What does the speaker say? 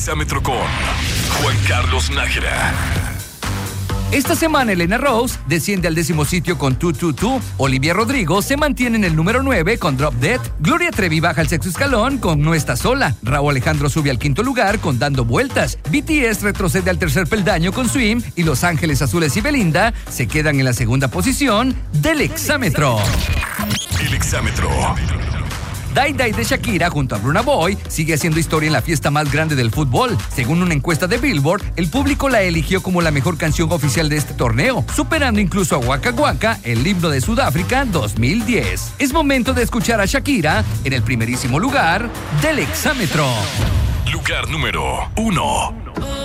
Exámetro con Juan Carlos Nájera. Esta semana Elena Rose desciende al 10º sitio con Tu Tu Tu, Olivia Rodrigo se mantiene en el número 9 con Drop Dead, Gloria Trevi baja al 6º escalón con No Está Sola, Rauw Alejandro sube al 5º lugar con Dando Vueltas, BTS retrocede al 3er peldaño con Swim y Los Ángeles Azules y Belinda se quedan en la 2ª posición del Exámetro. El Exámetro. Die Die de Shakira junto a Burna Boy sigue haciendo historia en la fiesta más grande del fútbol. Según una encuesta de Billboard, el público la eligió como la mejor canción oficial de este torneo, superando incluso a Waka Waka, el himno de Sudáfrica 2010. Es momento de escuchar a Shakira en el primerísimo lugar del Exámetro. Lugar número 1.